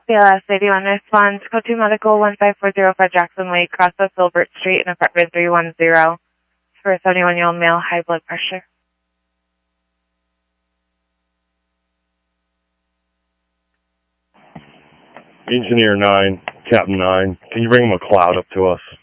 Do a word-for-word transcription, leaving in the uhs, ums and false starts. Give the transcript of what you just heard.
C L S eighty-one response, code two medical one five four zero five Jackson Way, cross of Filbert Street in apartment three one zero for a seventy-one-year-old male, high blood pressure. Engineer nine, Captain nine, can you bring McLeod up to us?